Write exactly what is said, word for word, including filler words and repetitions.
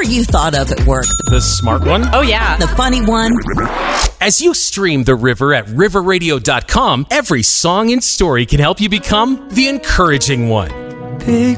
you thought of at work. The smart one? Oh, yeah. The funny one. As you stream The River at river radio dot com, every song and story can help you become the encouraging one. Big